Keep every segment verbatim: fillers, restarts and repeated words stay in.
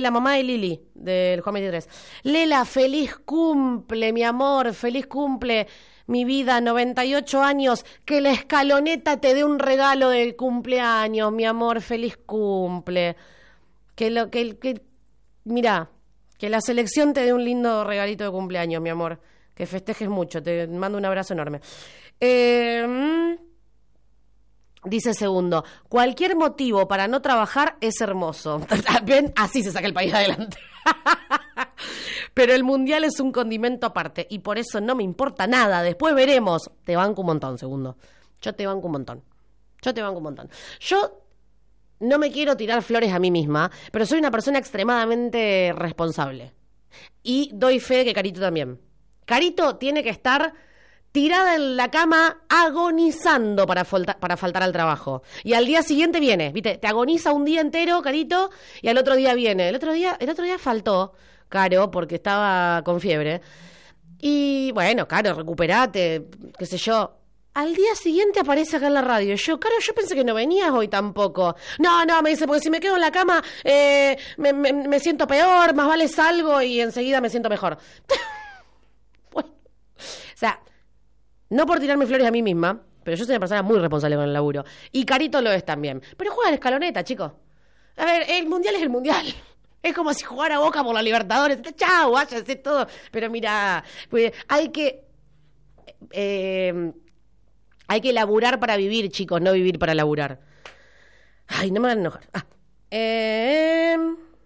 la mamá de Lili, del Juan veintitrés. Lela, feliz cumple, mi amor, feliz cumple, mi vida, noventa y ocho años, que la escaloneta te dé un regalo de cumpleaños, mi amor, feliz cumple. Que lo que, que mira, que la selección te dé un lindo regalito de cumpleaños, mi amor, que festejes mucho, te mando un abrazo enorme. Eh, dice segundo, cualquier motivo para no trabajar es hermoso. ¿Ven? Así se saca el país adelante. Pero el mundial es un condimento aparte y por eso no me importa nada. Después veremos. Te banco un montón, segundo. Yo te banco un montón. Yo te banco un montón. Yo no me quiero tirar flores a mí misma, pero soy una persona extremadamente responsable. Y doy fe de que Carito también. Carito tiene que estar tirada en la cama agonizando para, falta, para faltar al trabajo. Y al día siguiente viene, ¿viste? Te agoniza un día entero, Carito, y al otro día viene. El otro día, el otro día faltó, Caro, porque estaba con fiebre. Y bueno, Caro, recuperate, qué sé yo. Al día siguiente aparece acá en la radio. Yo, Caro, yo pensé que no venías hoy tampoco. No, no, me dice, porque si me quedo en la cama eh, me, me, me siento peor, más vale salgo y enseguida me siento mejor. Bueno, o sea, no por tirarme flores a mí misma, pero yo soy una persona muy responsable con el laburo. Y Carito lo es también. Pero juega en escaloneta, chicos. A ver, el mundial es el mundial. Es como si jugara Boca por la Libertadores. Chao, váyanse todo. Pero mira, pues hay que... Eh, hay que laburar para vivir, chicos, no vivir para laburar. Ay, no me van a enojar. Ah. Eh...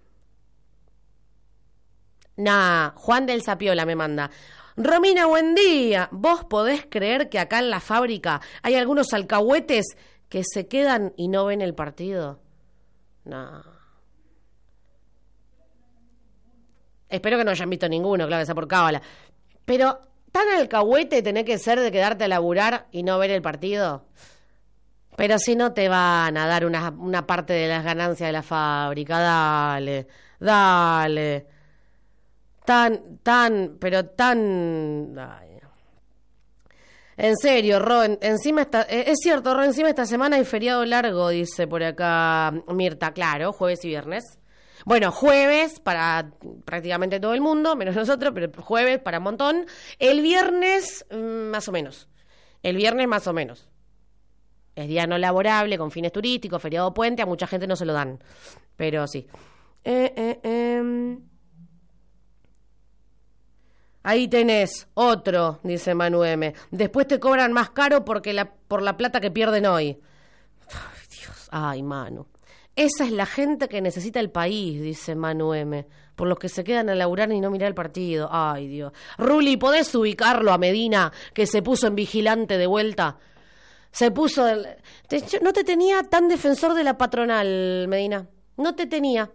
Nah, Juan del Zapiola me manda... Romina, buen día. ¿Vos podés creer que acá en la fábrica hay algunos alcahuetes que se quedan y no ven el partido? No. Espero que no hayan visto ninguno, claro, esa por cábala. Pero, ¿tan alcahuete tenés que ser de quedarte a laburar y no ver el partido? Pero si no te van a dar una, una parte de las ganancias de la fábrica, dale, dale. Tan, tan, pero tan... Ay. En serio, Ro, en, encima está, es cierto, Ro, encima esta semana hay feriado largo, dice por acá Mirta. Claro, jueves y viernes. Bueno, jueves para prácticamente todo el mundo, menos nosotros, pero jueves para un montón. El viernes, más o menos. El viernes, más o menos. Es día no laborable, con fines turísticos, feriado puente, a mucha gente no se lo dan. Pero sí. Eh, eh, eh... Ahí tenés, otro, dice Manu M. Después te cobran más caro porque la, por la plata que pierden hoy. Ay, Dios, ay, Manu. Esa es la gente que necesita el país, dice Manu M. Por los que se quedan a laburar y no mirar el partido. Ay, Dios. Ruli, ¿podés ubicarlo a Medina, que se puso en vigilante de vuelta? Se puso... El... Te, no te tenía tan defensor de la patronal, Medina. No te tenía.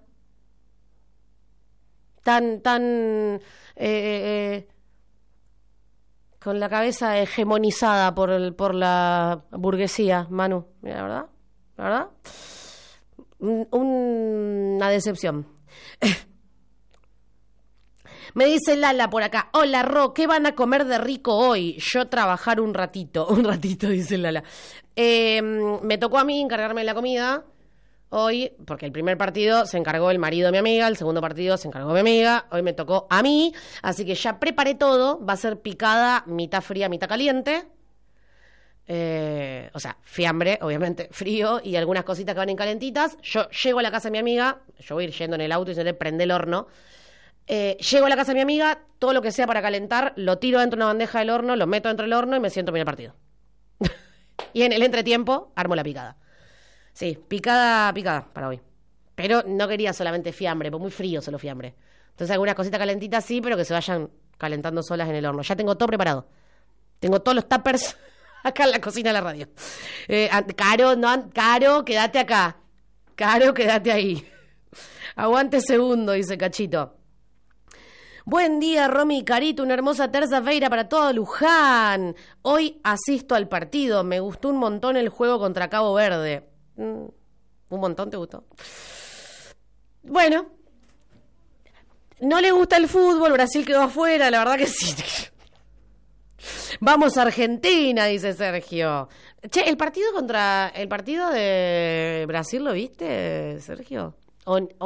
Tan, tan... Eh, eh, con la cabeza hegemonizada por el, por la burguesía, Manu. Mira, la verdad, la verdad, un, una decepción. Me dice Lala por acá, hola Ro, ¿qué van a comer de rico hoy? Yo trabajar un ratito, un ratito, dice Lala. Eh, me tocó a mí encargarme de la comida hoy, porque el primer partido se encargó el marido de mi amiga, el segundo partido se encargó mi amiga, hoy me tocó a mí, así que ya preparé todo, va a ser picada mitad fría, mitad caliente, eh, o sea, fiambre, obviamente, frío, y algunas cositas que van en calentitas. Yo llego a la casa de mi amiga, yo voy a ir yendo en el auto y se le prende el horno, eh, llego a la casa de mi amiga, todo lo que sea para calentar, lo tiro dentro de una bandeja del horno, lo meto dentro del horno y me siento a mirar el partido. Y en el entretiempo, armo la picada. Sí, picada, picada para hoy. Pero no quería solamente fiambre, porque muy frío solo fiambre. Entonces algunas cositas calentitas sí, pero que se vayan calentando solas en el horno. Ya tengo todo preparado. Tengo todos los tuppers acá en la cocina de la radio. Eh, Caro, no, Caro, quédate acá. Caro, quédate ahí. Aguante segundo, dice Cachito. Buen día, Romy y Carito, una hermosa terza-feira para todo Luján. Hoy asisto al partido, me gustó un montón el juego contra Cabo Verde. Mm, ¿Un montón te gustó? Bueno, no le gusta el fútbol, Brasil quedó afuera, la verdad que sí. Vamos a Argentina, dice Sergio. Che, el partido contra, el partido de Brasil, ¿lo viste, Sergio? ¿O,